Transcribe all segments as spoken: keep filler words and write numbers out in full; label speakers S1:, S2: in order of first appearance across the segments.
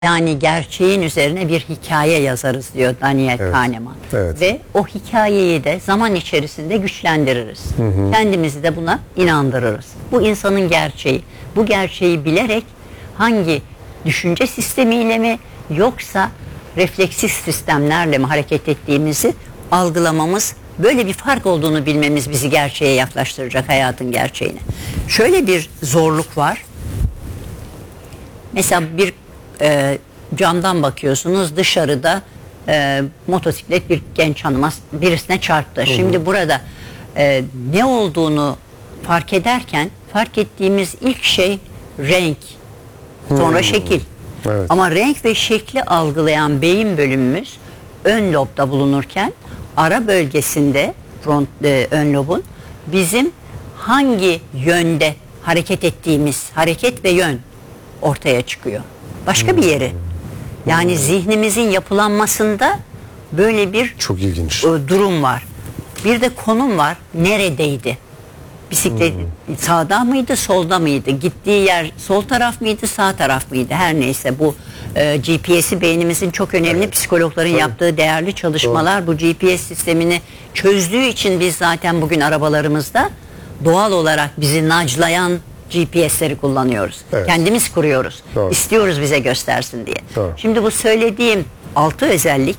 S1: Yani gerçeğin üzerine bir hikaye yazarız diyor Daniel
S2: Evet.
S1: Kahneman.
S2: Evet.
S1: Ve o hikayeyi de zaman içerisinde güçlendiririz. Hı hı. Kendimizi de buna inandırırız. Bu insanın gerçeği. Bu gerçeği bilerek hangi düşünce sistemiyle mi yoksa refleksif sistemlerle mi hareket ettiğimizi algılamamız, böyle bir fark olduğunu bilmemiz bizi gerçeğe yaklaştıracak, hayatın gerçeğine. Şöyle bir zorluk var. Mesela bir e, camdan bakıyorsunuz, dışarıda e, motosiklet bir genç hanıma birisine çarptı. Hı hı. Şimdi burada e, ne olduğunu fark ederken fark ettiğimiz ilk şey renk, sonra hı. şekil.
S2: Evet.
S1: Ama renk ve şekli algılayan beyin bölümümüz ön lobda bulunurken ara bölgesinde front e, ön lobun bizim hangi yönde hareket ettiğimiz hareket ve yön ortaya çıkıyor. Başka bir yeri. Yani zihnimizin yapılanmasında böyle bir
S2: çok ilginç
S1: e, durum var. Bir de konum var. Neredeydi? Bisiklet hmm. sağda mıydı, solda mıydı? Gittiği yer sol taraf mıydı, sağ taraf mıydı? Her neyse bu e, G P S'i beynimizin çok önemli, evet. Psikologların Tabii. yaptığı değerli çalışmalar. Doğru. Bu G P S sistemini çözdüğü için biz zaten bugün arabalarımızda doğal olarak bizi nudge'layan G P S'leri kullanıyoruz. Evet. Kendimiz kuruyoruz. Doğru. İstiyoruz bize göstersin diye. Doğru. Şimdi bu söylediğim altı özellik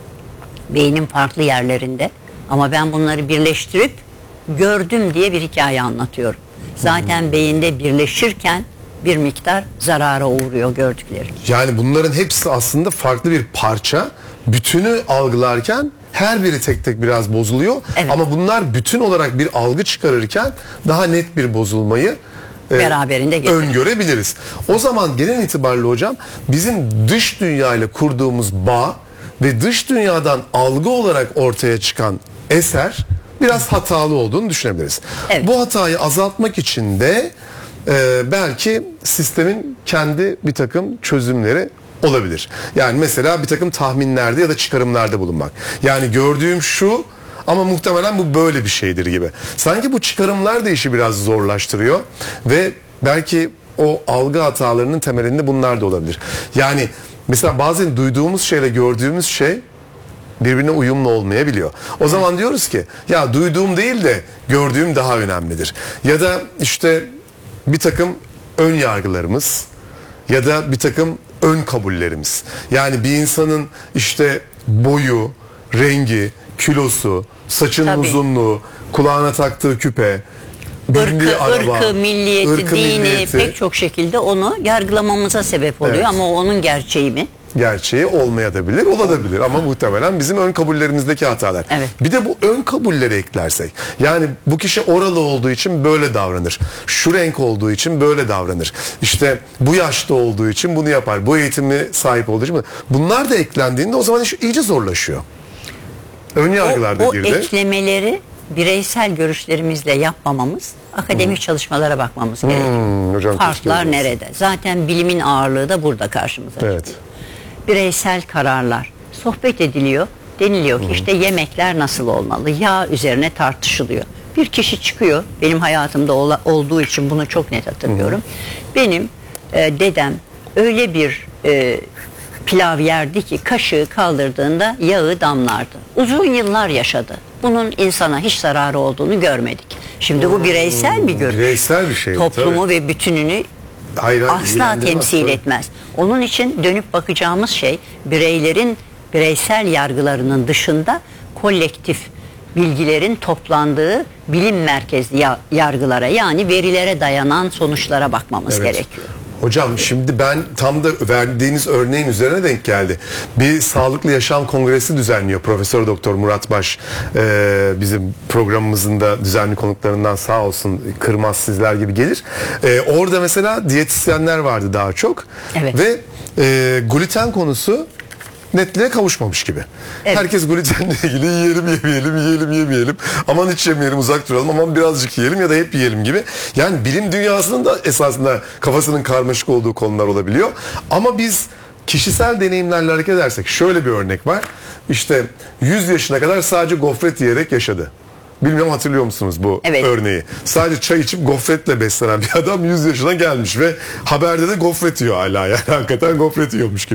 S1: beynin farklı yerlerinde, ama ben bunları birleştirip gördüm diye bir hikaye anlatıyorum. Zaten hmm. beyinde birleşirken bir miktar zarara uğruyor gördükleri.
S2: Yani bunların hepsi aslında farklı bir parça. Bütünü algılarken her biri tek tek biraz bozuluyor. Evet. Ama bunlar bütün olarak bir algı çıkarırken daha net bir bozulmayı
S1: beraberinde
S2: e, öngörebiliriz. O zaman genel itibariyle hocam bizim dış dünya ile kurduğumuz bağ ve dış dünyadan algı olarak ortaya çıkan eser biraz hatalı olduğunu düşünebiliriz. Evet. Bu hatayı azaltmak için de e, belki sistemin kendi bir takım çözümleri olabilir. Yani mesela bir takım tahminlerde ya da çıkarımlarda bulunmak. Yani gördüğüm şu ama muhtemelen bu böyle bir şeydir gibi. Sanki bu çıkarımlar da işi biraz zorlaştırıyor ve belki o algı hatalarının temelinde bunlar da olabilir. Yani mesela bazen duyduğumuz şeyle gördüğümüz şey birbirine uyumlu olmayabiliyor. O zaman diyoruz ki ya duyduğum değil de gördüğüm daha önemlidir. Ya da işte bir takım ön yargılarımız ya da bir takım ön kabullerimiz. Yani bir insanın işte boyu, rengi, kilosu, saçının Tabii. uzunluğu, kulağına taktığı küpe,
S1: ırkı, araba, ırkı, milliyeti, ırkı, dini milliyeti, pek çok şekilde onu yargılamamıza sebep oluyor. Evet. Ama onun gerçeği mi?
S2: Gerçeği olmayabilir, olabilir ama muhtemelen bizim ön kabullerimizdeki hatalar.
S1: Evet.
S2: Bir de bu ön kabulleri eklersek, yani bu kişi oralı olduğu için böyle davranır, şu renk olduğu için böyle davranır, işte bu yaşta olduğu için bunu yapar, bu eğitimi sahip olduğu için, bunlar da eklendiğinde o zaman iş iyice zorlaşıyor. Ön yargılar da girdi.
S1: O eklemeleri bireysel görüşlerimizle yapmamamız, akademik hmm. çalışmalara bakmamız hmm, gerekiyor.
S2: Hocam,
S1: farklar nerede? Zaten bilimin ağırlığı da burada karşımıza
S2: evet.
S1: çıkıyor. Bireysel kararlar. Sohbet ediliyor. Deniliyor ki hmm. işte yemekler nasıl olmalı? Yağ üzerine tartışılıyor. Bir kişi çıkıyor. Benim hayatımda ol, olduğu için bunu çok net hatırlıyorum. Hmm. Benim e, dedem öyle bir e, pilav yerdi ki kaşığı kaldırdığında yağı damlardı. Uzun yıllar yaşadı. Bunun insana hiç zararı olduğunu görmedik. Şimdi bu bireysel bir görüş.
S2: Bireysel bir şey.
S1: Toplumu
S2: tabii.
S1: ve bütününü
S2: Hayır,
S1: asla temsil tabii. etmez. Onun için dönüp bakacağımız şey bireylerin bireysel yargılarının dışında kolektif bilgilerin toplandığı bilim merkezli yargılara, yani verilere dayanan sonuçlara bakmamız evet. gerekiyor.
S2: Hocam şimdi ben tam da verdiğiniz örneğin üzerine denk geldi. Bir sağlıklı yaşam kongresi düzenliyor Profesör Doktor Murat Baş, ee, bizim programımızın da düzenli konuklarından, sağ olsun, kırmaz sizler gibi gelir. Ee, orada mesela diyetisyenler vardı daha çok.
S1: Evet.
S2: Ve e, gluten konusu netliğe kavuşmamış gibi. Evet. Herkes glutenle ilgili yiyelim yemeyelim, yiyelim yemeyelim, aman hiç yemeyelim, uzak duralım, aman birazcık yiyelim ya da hep yiyelim gibi. Yani bilim dünyasının da esasında kafasının karmaşık olduğu konular olabiliyor. Ama biz kişisel deneyimlerle hareket edersek şöyle bir örnek var. İşte yüz yaşına kadar sadece gofret yiyerek yaşadı. Bilmiyorum hatırlıyor musunuz bu
S1: Evet.
S2: örneği? Sadece çay içip gofretle beslenen bir adam yüz yaşına gelmiş ve haberde de gofret yiyor hala, yani hakikaten gofret yiyormuş gibi.